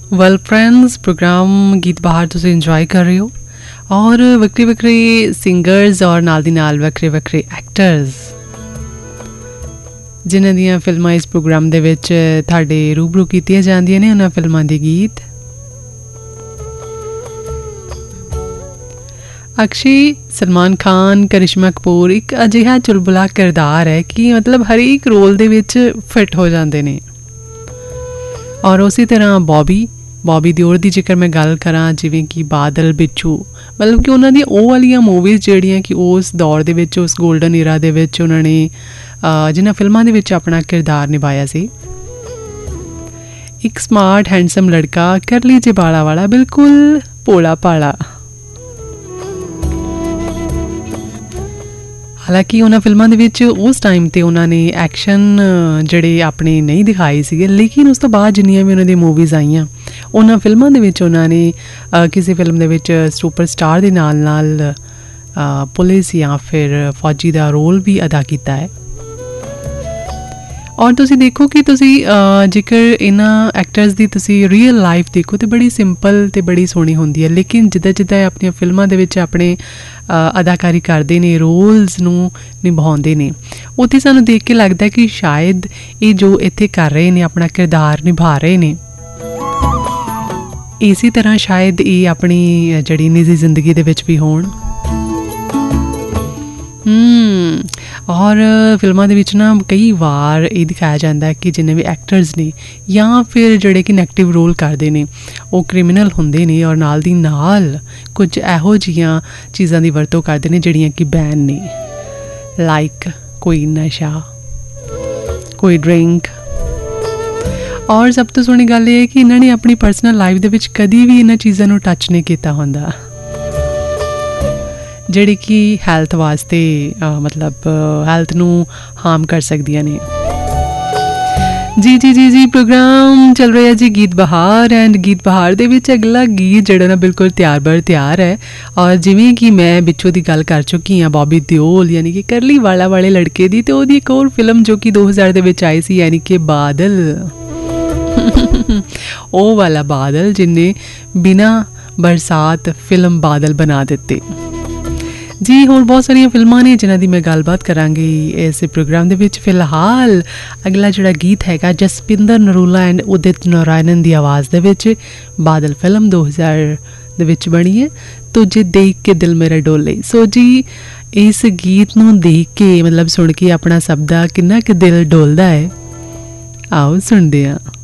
Well friends, programme ਗੀਤ ਬਹਾਰ ਤੁਸੀਂ ਇੰਜੋਏ ਕਰ ਰਹੇ ਹੋ ਔਰ ਵੱਖਰੇ ਵੱਖਰੇ ਸਿੰਗਰਸ ਔਰ ਨਾਲ ਦੀ ਨਾਲ ਵੱਖਰੇ ਵੱਖਰੇ ਐਕਟਰਸ ਜਿਨ੍ਹਾਂ ਦੀਆਂ ਫਿਲਮਾਂ ਇਸ ਪ੍ਰੋਗਰਾਮ ਦੇ ਵਿੱਚ ਤੁਹਾਡੇ ਰੂਬਰੂ ਕੀਤੀਆਂ ਜਾਂਦੀਆਂ ਨੇ, ਉਹਨਾਂ ਫਿਲਮਾਂ ਦੇ ਗੀਤ। ਅਕਸ਼ੇ, ਸਲਮਾਨ ਖਾਨ, ਕਰਿਸ਼ਮਾ ਕਪੂਰ ਇੱਕ ਅਜਿਹਾ ਚੁਲਬੁਲਾ ਕਿਰਦਾਰ ਹੈ ਕਿ ਮਤਲਬ ਹਰੇਕ ਰੋਲ ਦੇ ਵਿੱਚ ਫਿੱਟ ਹੋ ਜਾਂਦੇ ਨੇ। ਔਰ ਉਸੇ ਤਰ੍ਹਾਂ ਬੌਬੀ ਦਿਓਲ ਦੀ ਜੇਕਰ ਮੈਂ ਗੱਲ ਕਰਾਂ, ਜਿਵੇਂ ਕਿ ਬਾਦਲ, ਬਿੱਛੂ, ਮਤਲਬ ਕਿ ਉਹਨਾਂ ਦੀਆਂ ਉਹ ਵਾਲੀਆਂ ਮੂਵੀਜ਼ ਜਿਹੜੀਆਂ ਕਿ ਉਸ ਦੌਰ ਦੇ ਵਿੱਚ, ਉਸ ਗੋਲਡਨ ਈਰਾ ਦੇ ਵਿੱਚ ਉਹਨਾਂ ਨੇ ਜਿਨ੍ਹਾਂ ਫਿਲਮਾਂ ਦੇ ਵਿੱਚ ਆਪਣਾ ਕਿਰਦਾਰ ਨਿਭਾਇਆ ਸੀ। ਇੱਕ ਸਮਾਰਟ ਹੈਂਡਸਮ ਲੜਕਾ, ਕਰਲੀ ਜੇ ਬਾਲਾਂ ਵਾਲਾ, ਬਿਲਕੁਲ ਭੋਲਾ ਭਾਲਾ। ਹਾਲਾਂਕਿ ਉਹਨਾਂ ਫਿਲਮਾਂ ਦੇ ਵਿੱਚ ਉਸ ਟਾਈਮ 'ਤੇ ਉਹਨਾਂ ਨੇ ਐਕਸ਼ਨ ਜਿਹੜੇ ਆਪਣੇ ਨਹੀਂ ਦਿਖਾਏ ਸੀਗੇ, ਲੇਕਿਨ ਉਸ ਤੋਂ ਬਾਅਦ ਜਿੰਨੀਆਂ ਵੀ ਉਹਨਾਂ ਦੀਆਂ ਮੂਵੀਜ਼ ਆਈਆਂ, ਉਹਨਾਂ ਫਿਲਮਾਂ ਦੇ ਵਿੱਚ ਉਹਨਾਂ ਨੇ ਕਿਸੇ ਫਿਲਮ ਦੇ ਵਿੱਚ ਸੁਪਰਸਟਾਰ ਦੇ ਨਾਲ ਨਾਲ ਪੁਲਿਸ ਜਾਂ ਫਿਰ ਫੌਜੀ ਦਾ ਰੋਲ ਵੀ ਅਦਾ ਕੀਤਾ ਹੈ। ਔਰ ਤੁਸੀਂ ਦੇਖੋ ਕਿ ਤੁਸੀਂ ਜੇਕਰ ਇਹਨਾਂ ਐਕਟਰਸ ਦੀ ਤੁਸੀਂ ਰੀਅਲ ਲਾਈਫ ਦੇਖੋ ਤਾਂ ਬੜੀ ਸਿੰਪਲ ਅਤੇ ਬੜੀ ਸੋਹਣੀ ਹੁੰਦੀ ਹੈ, ਲੇਕਿਨ ਜਿੱਦਾਂ ਜਿੱਦਾਂ ਆਪਣੀਆਂ ਫਿਲਮਾਂ ਦੇ ਵਿੱਚ ਆਪਣੇ ਅਦਾਕਾਰੀ ਕਰਦੇ ਨੇ, ਰੋਲਸ ਨੂੰ ਨਿਭਾਉਂਦੇ ਨੇ, ਉੱਥੇ ਸਾਨੂੰ ਦੇਖ ਕੇ ਲੱਗਦਾ ਕਿ ਸ਼ਾਇਦ ਇਹ ਜੋ ਇੱਥੇ ਕਰ ਰਹੇ ਨੇ, ਆਪਣਾ ਕਿਰਦਾਰ ਨਿਭਾ ਰਹੇ ਨੇ, ਇਸੇ ਤਰ੍ਹਾਂ ਸ਼ਾਇਦ ਇਹ ਆਪਣੀ ਜਿਹੜੀ ਨਿੱਜੀ ਜ਼ਿੰਦਗੀ ਦੇ ਵਿੱਚ ਵੀ ਹੋਣ। ਔਰ ਫਿਲਮਾਂ ਦੇ ਵਿੱਚ ਨਾ ਕਈ ਵਾਰ ਇਹ ਦਿਖਾਇਆ ਜਾਂਦਾ ਕਿ ਜਿੰਨੇ ਵੀ ਐਕਟਰਸ ਨੇ ਜਾਂ ਫਿਰ ਜਿਹੜੇ ਕਿ ਨੈਗੇਟਿਵ ਰੋਲ ਕਰਦੇ ਨੇ, ਉਹ ਕ੍ਰਿਮੀਨਲ ਹੁੰਦੇ ਨੇ ਔਰ ਨਾਲ ਦੀ ਨਾਲ ਕੁਝ ਇਹੋ ਜਿਹੀਆਂ ਚੀਜ਼ਾਂ ਦੀ ਵਰਤੋਂ ਕਰਦੇ ਨੇ ਜਿਹੜੀਆਂ ਕਿ ਬੈਨ ਨੇ, ਲਾਈਕ ਕੋਈ ਨਸ਼ਾ, ਕੋਈ ਡਰਿੰਕ। ਔਰ ਸਭ ਤੋਂ ਸੋਹਣੀ ਗੱਲ ਇਹ ਹੈ ਕਿ ਇਹਨਾਂ ਨੇ ਆਪਣੀ ਪਰਸਨਲ ਲਾਈਫ ਦੇ ਵਿੱਚ ਕਦੀ ਵੀ ਇਹਨਾਂ ਚੀਜ਼ਾਂ ਨੂੰ ਟੱਚ ਨਹੀਂ ਕੀਤਾ ਹੁੰਦਾ, ਜਿਹੜੀ ਕਿ ਹੈਲਥ ਵਾਸਤੇ ਮਤਲਬ ਹੈਲਥ ਨੂੰ ਹਾਰਮ ਕਰ ਸਕਦੀਆਂ ਨੇ। ਜੀ ਪ੍ਰੋਗਰਾਮ ਚੱਲ ਰਿਹਾ ਜੀ ਗੀਤ ਬਹਾਰ, ਐਂਡ ਗੀਤ ਬਹਾਰ ਦੇ ਵਿੱਚ ਅਗਲਾ ਗੀਤ ਜਿਹੜਾ ਨਾ ਬਿਲਕੁਲ ਤਿਆਰ ਬਰ ਤਿਆਰ ਹੈ। ਔਰ ਜਿਵੇਂ ਕਿ ਮੈਂ ਬਿੱਛੂ ਦੀ ਗੱਲ ਕਰ ਚੁੱਕੀ ਹਾਂ, ਬੌਬੀ ਦਿਓਲ ਯਾਨੀ ਕਿ ਕਰਲੀ ਵਾਲਾ ਵਾਲੇ ਲੜਕੇ ਦੀ, ਅਤੇ ਉਹਦੀ ਇੱਕ ਹੋਰ ਫਿਲਮ ਜੋ ਕਿ 2000 ਦੇ ਵਿੱਚ ਆਈ ਸੀ, ਯਾਨੀ ਕਿ ਬਾਦਲ। ਉਹ ਵਾਲਾ ਬਾਦਲ ਜਿਹਨੇ ਬਿਨਾਂ ਬਰਸਾਤ ਫਿਲਮ ਬਾਦਲ ਬਣਾ ਦਿੱਤੇ ਜੀ। ਹੋਰ ਬਹੁਤ ਸਾਰੀਆਂ ਫਿਲਮਾਂ ਨੇ ਜਿਨ੍ਹਾਂ ਦੀ ਮੈਂ ਗੱਲਬਾਤ ਕਰਾਂਗੀ ਇਸ ਪ੍ਰੋਗਰਾਮ ਦੇ ਵਿੱਚ। ਫਿਲਹਾਲ ਅਗਲਾ ਜਿਹੜਾ ਗੀਤ ਹੈਗਾ ਜਸਪਿੰਦਰ ਨਰੂਲਾ ਐਂਡ ਉਦਿਤ ਨਾਰਾਇਣਨ ਦੀ ਆਵਾਜ਼ ਦੇ ਵਿੱਚ, ਬਾਦਲ ਫਿਲਮ 2000 ਦੇ ਵਿੱਚ ਬਣੀ ਹੈ, ਤੁਝੇ ਦੇਖ ਕੇ ਦਿਲ ਮੇਰਾ ਡੋਲੇ। ਸੋ ਜੀ ਇਸ ਗੀਤ ਨੂੰ ਦੇਖ ਕੇ, ਮਤਲਬ ਸੁਣ ਕੇ ਆਪਣਾ ਸਭ ਦਾ ਕਿੰਨਾ ਕੁ ਦਿਲ ਡੋਲਦਾ ਹੈ, ਆਓ ਸੁਣਦੇ ਹਾਂ।